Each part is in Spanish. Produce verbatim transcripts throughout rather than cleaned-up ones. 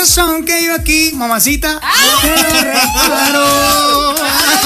corazón que yo aquí, mamacita, te lo reparo.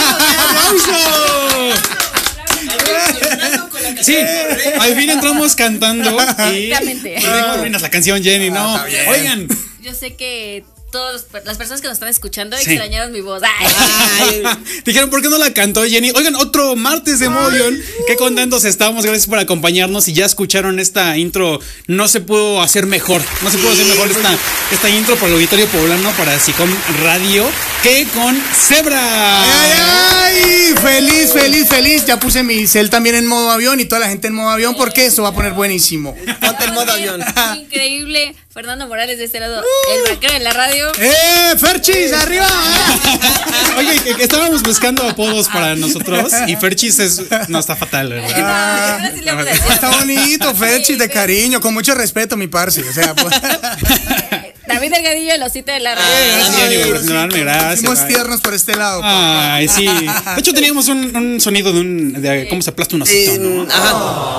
Sí, al fin entramos cantando y arruinas la canción, Jenny, ¿no? Ah, Oigan, yo sé que todas las personas que nos están escuchando sí. extrañaron mi voz. Ay. Dijeron, ¿por qué no la cantó Jenny? Oigan, otro martes de Movión. Qué contentos estamos. Gracias por acompañarnos. Y ya escucharon esta intro. No se pudo hacer mejor. No se pudo hacer mejor esta, esta intro por el auditorio poblano para Sicom Radio que con Zebra. Ay, ay, feliz, feliz, feliz. Ya puse mi cel también en modo avión y toda la gente en modo avión porque esto va a poner buenísimo. Ponte en modo avión. Increíble. Fernando Morales de este lado, el braquero de la radio. ¡Eh, Ferchis, arriba! Oye, que, que estábamos buscando apodos para nosotros y Ferchis es, no, está fatal, ¿verdad? Ah, Ahora sí le vamos a decir. está bonito, Ferchis, de cariño, con mucho respeto, mi parce. O sea, pues. David Delgadillo, el osito de la radio. Eh, gracias, Jenny, por personarme, gracias. Fuimos tiernos por este lado. Ay, sí. De hecho, teníamos un, un sonido de un. De cómo se aplasta un osito, Eh, ¿no? Ajá.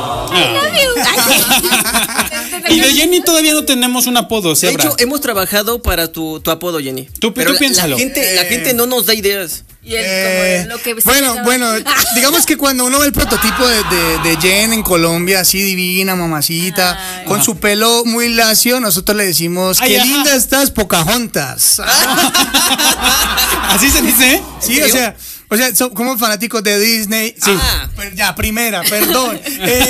Ah. Y de Jenny todavía no tenemos un apodo, De Zebra. hecho, hemos trabajado para tu, tu apodo, Jenny. Tú- Pero tú la, piénsalo. La gente, la gente no nos da ideas. Y él, Eh, como lo que bueno, bueno, digamos que cuando uno ve el prototipo de, de, de Jen en Colombia, así divina, mamacita, Ay. con su pelo muy lacio, nosotros le decimos, Ay, qué ajá. linda estás, Pocahontas. ¿Así se dice? Sí, o sea, o sea, somos fanáticos de Disney. Sí. Ah, pues ya, primera, perdón. Eh,